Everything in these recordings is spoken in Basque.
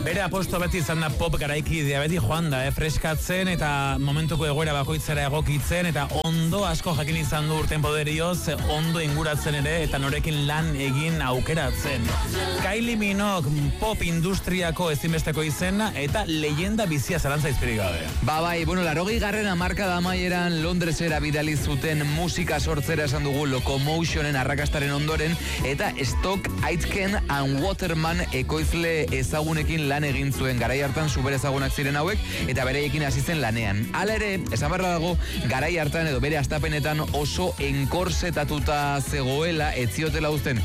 Bere aposto beti izan da pop garaiki beti joan da, freskatzen eta momentuko egoera bakoitzera egokitzen eta ondo asko jakin izan du urten poderioz, ondo inguratzen ere eta norekin lan egin aukeratzen. Kylie Minogue pop industriako ezinbesteko izena eta leyenda bizia zalantza izpirik gabe. Bai, bueno, 80. hamarkada amaieran Londresera bidali zuten musika sortzera esan dugu Locomotionen arrakastaren ondoren eta Stock Aitken and Waterman ekoizle ezagunekin lan egin zuen garai hartan super ezagunak ziren hauek eta bereiekin hasi zen lanean. Hala ere, esan barra dago, garai hartan edo bere astapenetan oso enkorsetatuta zegoela, ez ziotela uzten,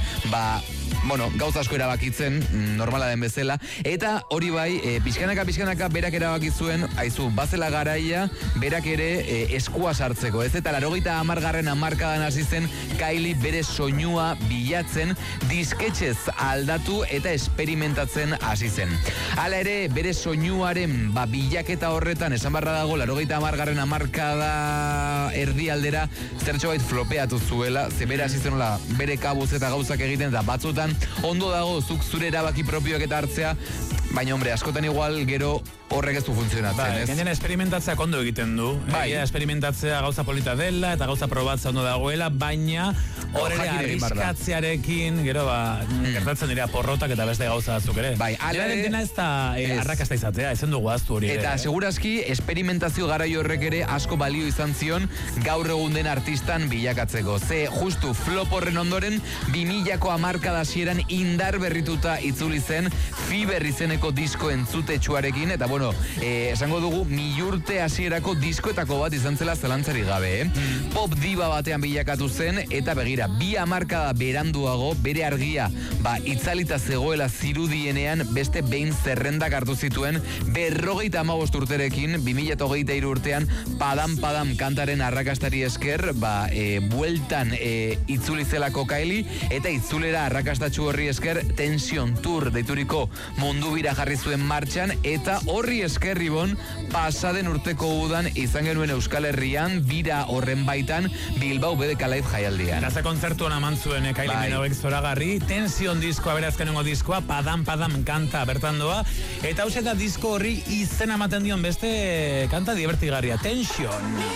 gauza asko erabakitzen, normala den bezala, eta hori bai, pixkanaka berak erabaki zuen, bazela garaia, berak ere eskua sartzeko, ez? Eta 80. hamarkadan hasi zen Kylie bere soinua bilatzen, disketxez aldatu eta esperimentatzen hasi zen. Hala ere, bere soinuaren bilaketa horretan, esan barra dago, 80. hamarkada erdialdera, zertxo bait flopeatu zuela, ze bere hasi zen bere kabuz eta gauzak egiten, eta batzutan ondo dago zuk zure erabaki propioak eta hartzea, baina hombre, askotan igual gero horrek ez du funtzionatzen, ez? Gainera esperimentatzeak ondo egiten du. Esperimentatzea gauza polita dela eta gauza probatzea ondo dagoela, baina hor ere arriskatzearekin, gero gertatzen dira porrotak eta beste gauza batzuk ere. Dena ez da arrakasta izatea, ezen dugu aztu hori ere. Eta segurazki, esperimentazio garai horrek ere asko balio izan zion gaur egun den artistan bilakatzeko. Ze justu flop horren ondoren 2000ko hamarkada hasieran indar berrituta itzuli zen Fiber izeneko disko entzutetsuarekin, eta esango dugu milurte hasierako diskoetako bat izan zela zalantzari gabe, Pop diva batean bilakatu zen, eta begira, 2 hamarkada beranduago, bere argia, itzalita zegoela zirudienean, beste behin zerrendak hartu zituen, 55 urterekin, 2023 urtean, padam kantaren arrakastari esker, bueltan itzuli zelako Kylie, eta itzulera arrakastatxu horri esker, Tension Tour deituriko mundu bira jarri zuen martxan, eta horri esker Ibon, pasaden urteko udan izan genuen Euskal Herrian, bira horren baitan, Bilbao BDK Live jaialdian. Eta ze kontzertuan aman zuen Kylie Minoguek zoragarri, Tension diskoa, bere azkenengo diskoa, padam kanta bertan doa, eta hau da disko horri izen ematen dion beste kanta divertigarria, Tension.